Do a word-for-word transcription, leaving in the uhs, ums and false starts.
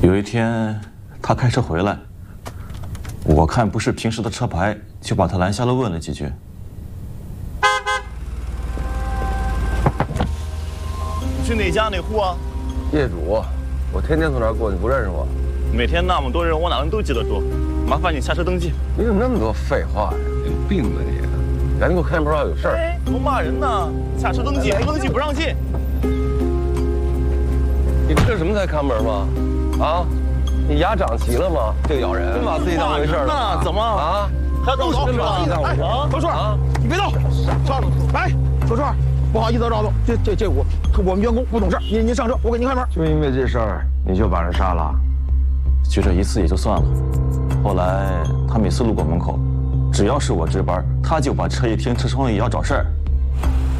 有一天，他开车回来，我看不是平时的车牌，就把他拦下了，问了几句。 去哪家哪户啊？ 业主，我天天从这儿过，你不认识我？ 每天那么多人，我哪能都记得住？麻烦你下车登记。 你怎么那么多废话呀？有病吧你！赶紧给我开门啊，有事儿。 哎，都骂人呢！下车登记，不登记不让进。 你这什么才看门吗？啊？你牙长齐了吗？这个咬人，真把自己当回事儿了？ 怎么啊？ 还要动手？ 真把自己当回事儿？ 小川啊，你别动！上来，小川，不好意思，赵总，这这这我我们员工不懂事，您您上车，我给您开门。 就因为这事儿，你就把人杀了？ 就这一次也就算了，后来他每次路过门口，只要是我值班，他就把车一停，车窗里要找事儿。